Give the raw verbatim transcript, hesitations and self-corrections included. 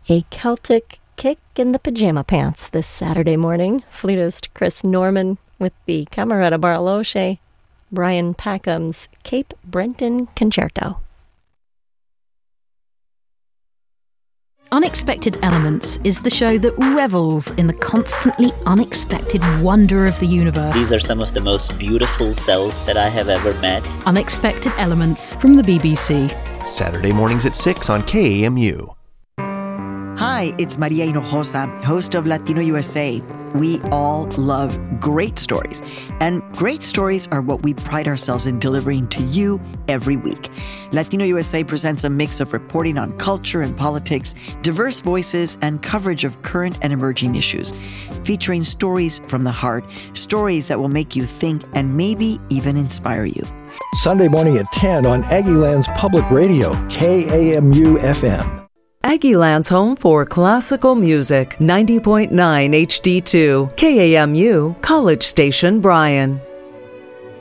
A Celtic kick in the pajama pants this Saturday morning. Flutist Chris Norman with the Camerata Barloche, Brian Packham's Cape Breton Concerto. Unexpected Elements is the show that revels in the constantly unexpected wonder of the universe. These are some of the most beautiful cells that I have ever met. Unexpected Elements from the B B C. Saturday mornings at six on K A M U. Hi, it's Maria Hinojosa, host of Latino U S A. We all love great stories, and great stories are what we pride ourselves in delivering to you every week. Latino U S A presents a mix of reporting on culture and politics, diverse voices, and coverage of current and emerging issues, featuring stories from the heart, stories that will make you think and maybe even inspire you. Sunday morning at ten on Aggieland's Public Radio, K A M U F M. Aggieland's home for classical music, ninety point nine H D two, K A M U, College Station, Bryan.